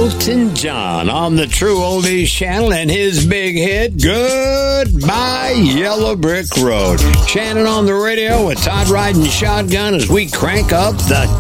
Elton John on the True Oldies channel and his big hit, Goodbye Yellow Brick Road. Shannon on the radio with Todd riding shotgun as we crank up the